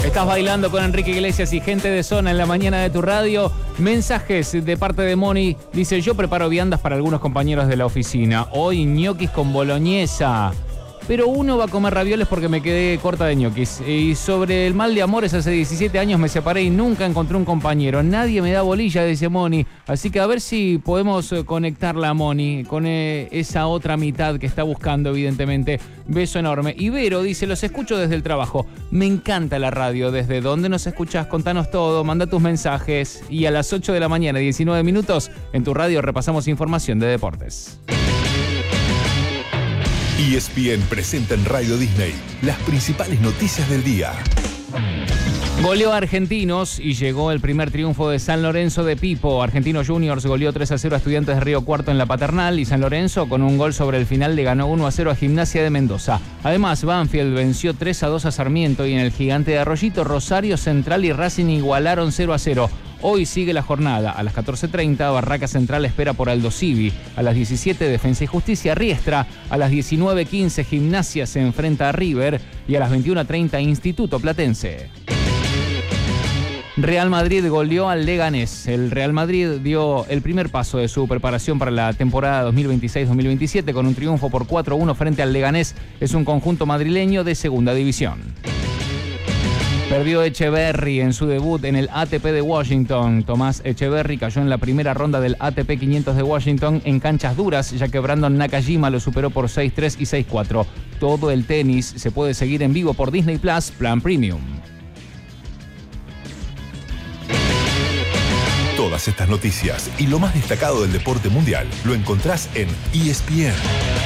Estás bailando con Enrique Iglesias y Gente de Zona en la mañana de tu radio. Mensajes de parte de Moni. Dice, yo preparo viandas para algunos compañeros de la oficina. Hoy ñoquis con boloñesa. Pero uno va a comer ravioles porque me quedé corta de ñoquis. Y sobre el mal de amores, hace 17 años me separé y nunca encontré un compañero. Nadie me da bolilla, dice Moni. Así que a ver si podemos conectarla a Moni con esa otra mitad que está buscando, evidentemente. Beso enorme. Y Vero dice, los escucho desde el trabajo. Me encanta la radio. ¿Desde dónde nos escuchás? Contanos todo, manda tus mensajes. Y a las 8 de la mañana, 19 minutos, en tu radio repasamos información de deportes. ESPN presenta en Radio Disney las principales noticias del día. Goleó a Argentinos y llegó el primer triunfo de San Lorenzo de Pipo. Argentinos Juniors goleó 3-0 a Estudiantes de Río Cuarto en la Paternal y San Lorenzo con un gol sobre el final le ganó 1-0 a Gimnasia de Mendoza. Además, Banfield venció 3-2 a Sarmiento y en el Gigante de Arroyito, Rosario Central y Racing igualaron 0-0. Hoy sigue la jornada. A las 14:30, Barraca Central espera por Aldo Civi. A las 17, Defensa y Justicia Riestra. A las 19:15, Gimnasia se enfrenta a River. Y a las 21:30, Instituto Platense. Real Madrid goleó al Leganés. El Real Madrid dio el primer paso de su preparación para la temporada 2026-2027 con un triunfo por 4-1 frente al Leganés. Es un conjunto madrileño de segunda división. Perdió Echeverry en su debut en el ATP de Washington. Tomás Echeverry cayó en la primera ronda del ATP 500 de Washington en canchas duras, ya que Brandon Nakajima lo superó por 6-3 y 6-4. Todo el tenis se puede seguir en vivo por Disney Plus, Plan Premium. Todas estas noticias y lo más destacado del deporte mundial lo encontrás en ESPN.